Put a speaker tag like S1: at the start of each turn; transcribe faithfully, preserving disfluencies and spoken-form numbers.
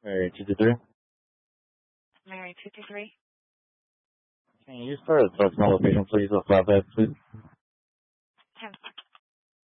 S1: Mary two two three.
S2: Mary two two three.
S1: Can you start at the Fresno location, please, of flatbed, please?